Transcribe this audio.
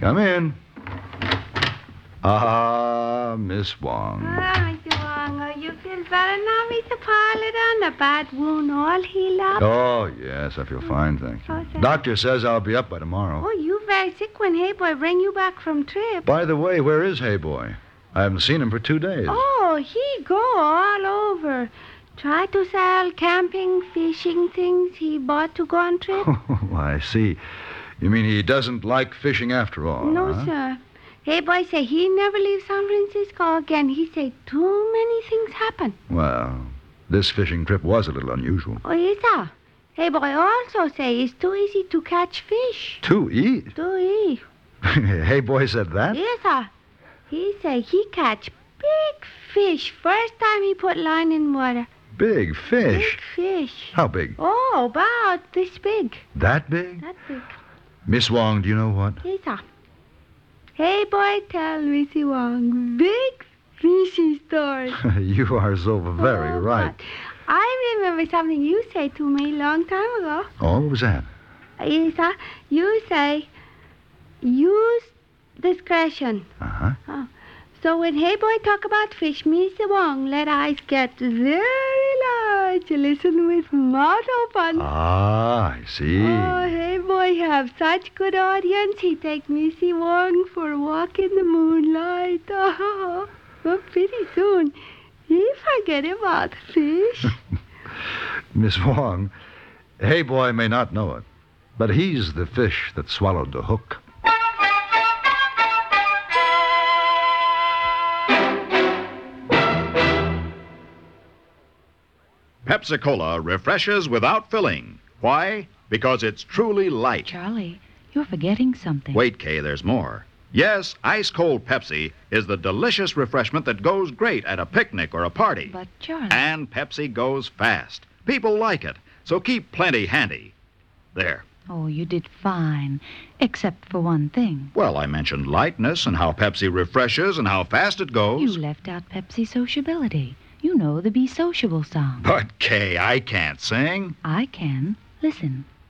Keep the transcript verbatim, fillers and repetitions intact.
Come in. Ah, Miss Wong. Ah, Mister Wong, oh, you feel better now, Mister Parleton? The bad wound all healed up? Oh, yes, I feel fine, thank you. Oh, thank Doctor says I'll be up by tomorrow. Oh, you very sick when Hey Boy bring you back from trip. By the way, where is Hey Boy? I haven't seen him for two days. Oh, he go all over. Try to sell camping, fishing things he bought to go on trip. Oh, I see. You mean he doesn't like fishing after all? No, huh? sir. Hey Boy say he never leave San Francisco again. He say too many things happen. Well, this fishing trip was a little unusual. Oh, yes, sir. Hey Boy also say it's too easy to catch fish. Too easy? Too easy. Hey Boy said that? Yes, sir. He say he catch big fish first time he put line in water. Big fish? Big fish. How big? Oh, about this big. That big? That big. Miss Wong, do you know what? Yes, sir. Hey, boy, tell Missy Wong big fishy story. You are so very Oh, right. but I remember something you said to me long time ago. Oh, what was that? Yes, sir. You say, use discretion. Uh-huh. Oh. So when Hey Boy talk about fish, Mister Wong let eyes get very large. Listen with mouth open. Ah, I see. Oh, Hey Boy have such good audience. He take Missy Wong for a walk in the moonlight. Oh, but pretty soon he forget about fish. Miss Wong, Hey Boy may not know it, but he's the fish that swallowed the hook. Pepsi-Cola refreshes without filling. Why? Because it's truly light. Charlie, you're forgetting something. Wait, Kay, there's more. Yes, ice-cold Pepsi is the delicious refreshment that goes great at a picnic or a party. But, Charlie... And Pepsi goes fast. People like it, so keep plenty handy. There. Oh, you did fine, except for one thing. Well, I mentioned lightness and how Pepsi refreshes and how fast it goes. You left out Pepsi sociability. You know the Be Sociable song. But, Kay, I can't sing. I can. Listen.